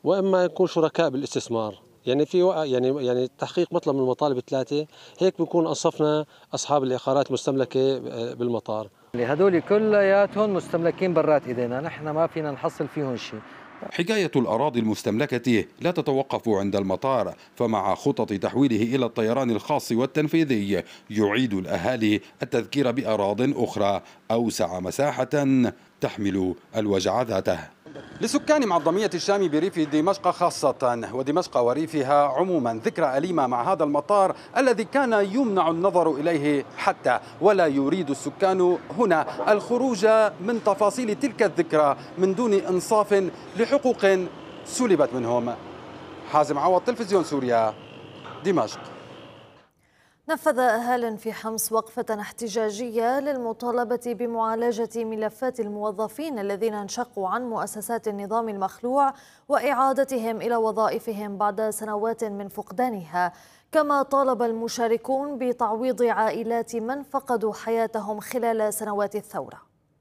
واما نكون شركاء بالاستثمار. يعني في يعني تحقيق مطلب من المطالب الثلاثه، هيك بنكون انصفنا اصحاب العقارات المستملكه بالمطار. هدول كلياتهم مستملكين برات ايدينا، نحن ما فينا نحصل فيهم شيء. حكاية الأراضي المستملكة لا تتوقف عند المطار، فمع خطط تحويله إلى الطيران الخاص والتنفيذي يعيد الأهالي التذكير بأراضٍ أخرى أوسع مساحة تحمل الوجع ذاته. لسكان معظمية الشام بريف دمشق خاصة ودمشق وريفها عموما ذكرى أليمة مع هذا المطار الذي كان يمنع النظر إليه حتى، ولا يريد السكان هنا الخروج من تفاصيل تلك الذكرى من دون إنصاف لحقوق سلبت منهم. حازم عوض، تلفزيون سوريا، دمشق. نفذ أهال في حمص وقفة احتجاجية للمطالبة بمعالجة ملفات الموظفين الذين انشقوا عن مؤسسات النظام المخلوع وإعادتهم إلى وظائفهم بعد سنوات من فقدانها. كما طالب المشاركون بتعويض عائلات من فقدوا حياتهم خلال سنوات الثورة.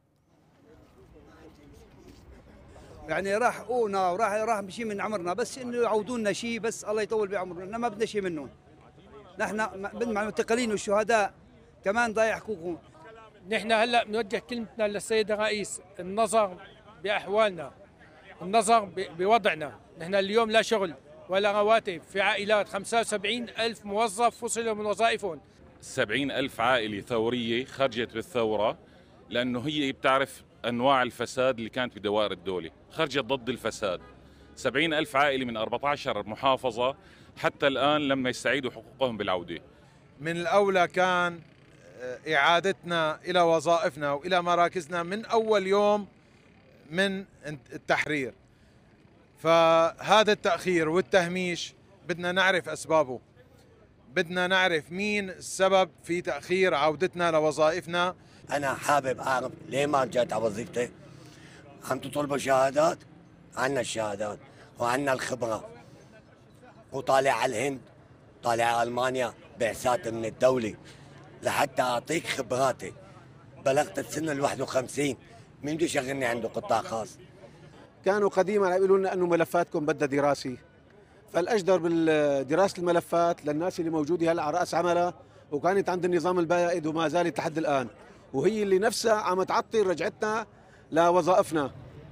يعني راح قونا وراح شيء من عمرنا، بس انه يعودوا لنا شيء، بس الله يطول بعمرنا، ما بدنا شيء منهم. نحن مع المعتقلين والشهداء كمان ضايع حقوقهم. نحن هلا بنوجه كلمتنا للسيد الرئيس، النظر باحوالنا، النظر بوضعنا. نحن اليوم لا شغل ولا رواتب، في عائلات 75,000 موظف فصلوا من وظائفهم. 70,000 عائلة ثورية خرجت بالثورة، لأنه هي بتعرف أنواع الفساد اللي كانت بدوائر الدولة، خرجت ضد الفساد. 70,000 عائلة من 14 محافظة حتى الآن لم يستعيدوا حقوقهم بالعودة. من الأولى كان إعادتنا إلى وظائفنا وإلى مراكزنا من أول يوم من التحرير. فهذا التأخير والتهميش بدنا نعرف أسبابه، بدنا نعرف مين السبب في تأخير عودتنا لوظائفنا. أنا حابب أعرف ليه ما رجعت على وظيفتي. عم تطلبوا شهادات؟ عنا الشهادات وعنا الخبرة، وطالع على الهند، طالع على ألمانيا بعثات من الدولة لحتى أعطيك خبراتي. بلغت السن 51، مين بده يشغلني عنده قطاع خاص؟ كانوا قديما يقولوا لنا أنه ملفاتكم بدها دراسة، فالأجدر بالدراسة الملفات للناس اللي موجودة هلا على رأس عملها وكانت عند النظام البائد وما زالت لحد الآن، وهي اللي نفسها عم تعطل رجعتنا لوظائفنا.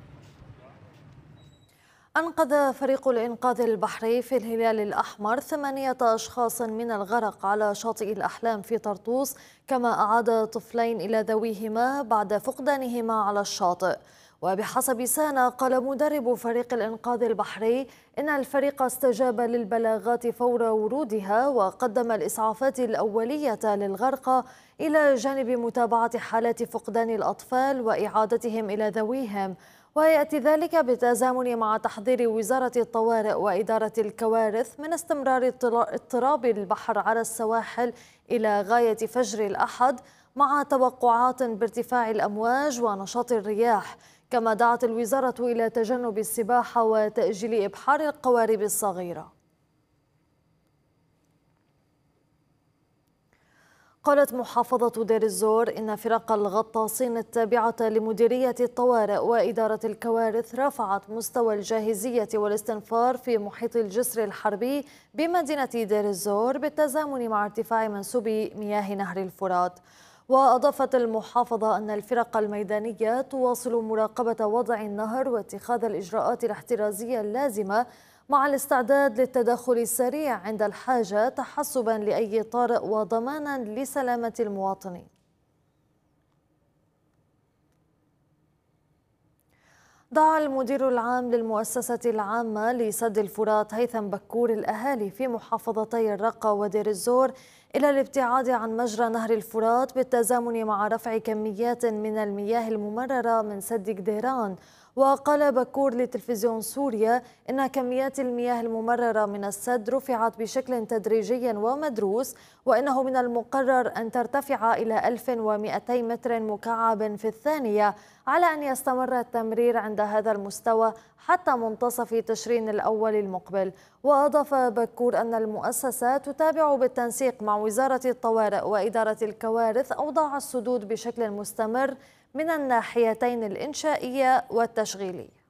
أنقذ فريق الإنقاذ البحري في الهلال الأحمر 8 أشخاص من الغرق على شاطئ الأحلام في طرطوس، كما أعاد طفلين إلى ذويهما بعد فقدانهما على الشاطئ. وبحسب سانا قال مدرب فريق الإنقاذ البحري إن الفريق استجاب للبلاغات فور ورودها وقدم الإسعافات الأولية للغرقى إلى جانب متابعة حالات فقدان الأطفال وإعادتهم إلى ذويهم. ويأتي ذلك بالتزامن مع تحذير وزارة الطوارئ وإدارة الكوارث من استمرار اضطراب البحر على السواحل إلى غاية فجر الأحد، مع توقعات بارتفاع الأمواج ونشاط الرياح. كما دعت الوزارة إلى تجنب السباحة وتأجيل إبحار القوارب الصغيرة. قالت محافظة دير الزور إن فرق الغطاسين التابعة لمديرية الطوارئ وإدارة الكوارث رفعت مستوى الجاهزية والاستنفار في محيط الجسر الحربي بمدينة دير الزور بالتزامن مع ارتفاع منسوب مياه نهر الفرات. وأضافت المحافظة أن الفرق الميدانية تواصل مراقبة وضع النهر واتخاذ الإجراءات الاحترازية اللازمة مع الاستعداد للتدخل السريع عند الحاجة تحسبا لأي طارئ وضمانا لسلامة المواطنين. دعا المدير العام للمؤسسة العامة لسد الفرات هيثم بكور الأهالي في محافظتي الرقة ودير الزور إلى الابتعاد عن مجرى نهر الفرات بالتزامن مع رفع كميات من المياه الممررة من سد قديران. وقال بكور لتلفزيون سوريا إن كميات المياه الممررة من السد رفعت بشكل تدريجي ومدروس، وإنه من المقرر أن ترتفع إلى 1200 متر مكعب في الثانية، على أن يستمر التمرير عند هذا المستوى حتى منتصف تشرين الأول المقبل. وأضاف بكور أن المؤسسة تتابع بالتنسيق مع وزارة الطوارئ وإدارة الكوارث أوضاع السدود بشكل مستمر من الناحيتين الإنشائية والتشغيلية.